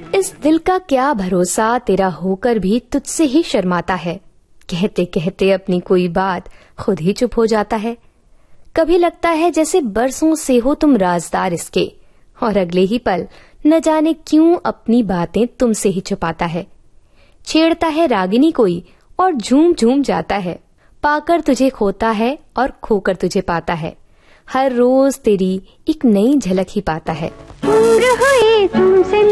इस दिल का क्या भरोसा तेरा होकर भी तुझसे ही शर्माता है। कहते कहते अपनी कोई बात खुद ही चुप हो जाता है। कभी लगता है जैसे बरसों से हो तुम राजदार इसके, और अगले ही पल न जाने क्यों अपनी बातें तुमसे ही छुपाता है। छेड़ता है रागिनी कोई और झूम झूम जाता है। पाकर तुझे खोता है और खोकर तुझे पाता है। हर रोज तेरी एक नई झलक ही पाता है।